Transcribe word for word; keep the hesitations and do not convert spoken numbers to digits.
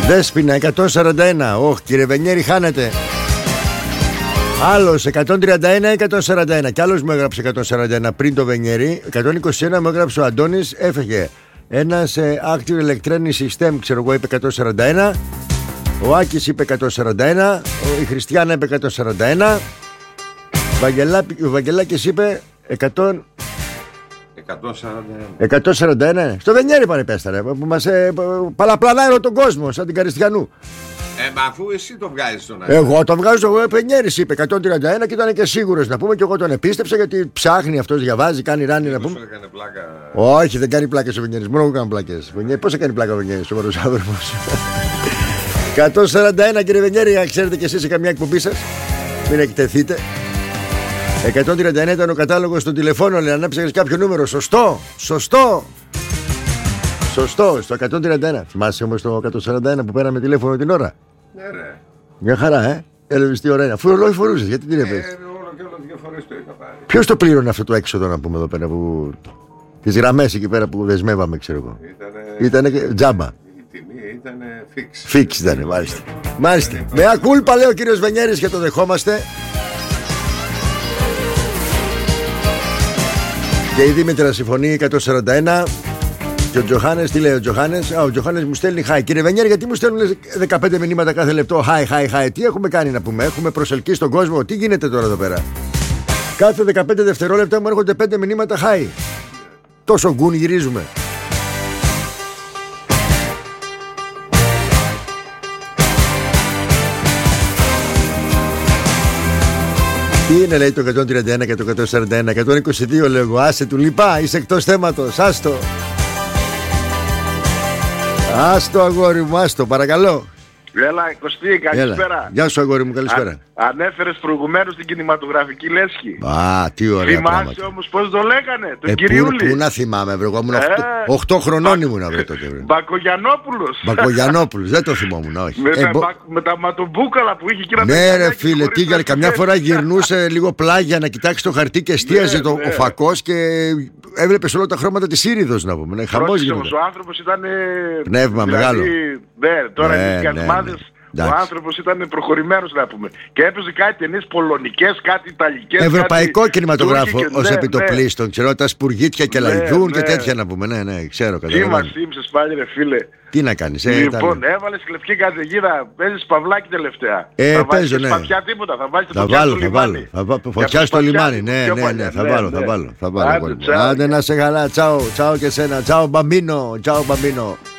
Δέσποινα εκατόν σαράντα ένα. Όχι, κύριε Βενιέρη, χάνετε. Άλλος εκατόν τριάντα ένα εκατόν σαράντα ένα. Κι άλλος μου έγραψε εκατόν σαράντα ένα πριν το Βενιέρη. εκατόν είκοσι ένα μου έγραψε ο Αντώνης. Έφεγε ένας ε, Active Electronic System, ξέρω εγώ, είπε εκατόν σαράντα ένα. Ο Άκης είπε εκατόν σαράντα ένα. Ο, η Χριστιάνα είπε εκατόν σαράντα ένα. Βαγγελά, ο Βαγγελάκης είπε εκατό. εκατόν σαράντα ένα. εκατόν σαράντα ένα. Στο Βενιέρη πάνε πέσταρε. Που μας ε, παλαπλανάει όλο τον κόσμο, σαν την Καριστιανού. Ε, μα αφού εσύ το βγάζεις στον αέρα. Εγώ το βγάζω, εγώ Βενιέρης είπε εκατόν τριάντα ένα και ήταν και σίγουρος να πούμε, και εγώ τον επίστεψα γιατί ψάχνει αυτός, διαβάζει, κάνει ράνι να πούμε. Έκανε πλάκα. Όχι, δεν κάνει πλάκες ο Βενιέρης, μόνο εγώ κάνω πλάκες. Πώς έκανε πλάκα ο Βενιέρης, ο Βαροσάβρος. εκατόν σαράντα ένα, κύριε Βενιέρη, ξέρετε κι εσείς σε καμιά εκπομπή σας. Μην εκτεθείτε. εκατόν τριάντα ένα ήταν ο κατάλογος των τηλεφώνων, λέει, αν έψαχνες κάποιο νούμερο. Σωστό, σωστό. Σωστό, στο εκατόν τριάντα ένα. Θυμάσαι όμως το εκατόν σαράντα ένα που πέραμε τηλέφωνο την ώρα. Ναι, ρε. Μια χαρά, ε. Έλεγες τι ωραία είναι. Αφού ρολόι φορούσες, γιατί την έπαιζες. Ε, όλο και όλο δύο φορές το είχα πάρει. Ποιος το πλήρωνε αυτό το έξοδο, να πούμε εδώ πέρα, που. Τις γραμμές εκεί πέρα που δεσμεύαμε, ξέρω εγώ. Ήτανε. Ήτανε τζάμπα. Η τιμή ήτανε φίξ. Φίξ ήταν, μάλιστα. Μάλιστα. Με ακούλπα, λέει ο κύριος Βενιέρης, και το δεχόμαστε. Και η Δήμητρα συμφωνεί εκατόν σαράντα ένα. Και ο Τζοχάνες, τι λέει ο Τζοχάνες? Α, ο Τζοχάνες μου στέλνει χάι. Κύριε Βενιέρη, γιατί μου στέλνουν δεκαπέντε μηνύματα κάθε λεπτό? Χάι, χάι, χάι. Τι έχουμε κάνει να πούμε? Έχουμε προσελκύσει τον κόσμο? Τι γίνεται τώρα εδώ πέρα? Κάθε δεκαπέντε δευτερόλεπτα μου έρχονται πέντε μηνύματα χάι. Τόσο γκουν γυρίζουμε. Τι είναι, λέει, το εκατόν τριάντα ένα και το εκατόν σαράντα ένα? εκατόν είκοσι δύο λέω εγώ. Άσε του λοιπά, είσαι εκτός θέματος. Άστο. Άστο, αγόρι μου, άστο, παρακαλώ. Έλα, Κωστή, καλησπέρα. Γεια σου, αγόρι μου, καλησπέρα. Α, ανέφερες προηγουμένως την κινηματογραφική λέσχη. Α, τι ωραία Θυμάσαι πράγματα. όμως πώς το λέγανε, τον ε, Κυριούλη. Πού, πού να θυμάμαι, βρε, εγώ ήμουν Ε, οκτώ χρονών ήμουν, βρε, τότε. Βρε. Μπακογιανόπουλος. Μπακογιανόπουλος, δεν το θυμόμουν, όχι. Με, Ε, τα, μπο- μπα- με τα ματομπούκαλα που είχε εκεί. Ναι, ρε φίλε, τι για καμιά φορά γυρνούσε λίγο πλάγια να κοιτάξει το χαρτί και εστίαζε Ναι, το, ναι. ο φακός και έβλεπε όλα τα χρώματα της Ήριδος, να πούμε. Ναι, χαμός γινόταν. Ο άνθρωπος ήταν. Πνεύμα μεγάλο. Ναι, τώρα Ναι, εμείς οι ναι, Γερμάδες, ναι. ο Εντάξει. άνθρωπος ήταν προχωρημένος, να πούμε. Και έπαιζε κάτι ταινίες πολωνικές, κάτι ιταλικές. Ευρωπαϊκό κάτι κινηματογράφο τουρκικές, ως ναι, επιτοπλίστων. Ξέρω τα σπουργίτια και Ναι, λαϊδούν και ναι. τέτοια, να πούμε. Ναι, ναι, ξέρω. Τι μας καταλαβαίνω. θύμισες πάλι, ρε φίλε. Τι να κάνεις, ε, Λοιπόν, ήταν- έβαλες λευκή καταιγίδα, παίζεις παυλάκι τελευταία. Ε, θα βάλεις παίζω, και ναι. σπαθιά τίποτα, θα βάλεις Θα φωτιά βάλω, στο θα λιμάνι. βάλω. Θα βα- Για Φωτιά στο σπαθιά λιμάνι. λίγο Ναι, πιο ναι, παλιά. ναι, θα Ναι, βάλω, ναι. θα βάλω. Θα βάλω. Άντε, αγόρι μου. τσάου. Άντε να σε καλά. Τσάω, τσάω και σένα. Τσάω μπαμπίνο. Τσάω μπαμπίνο.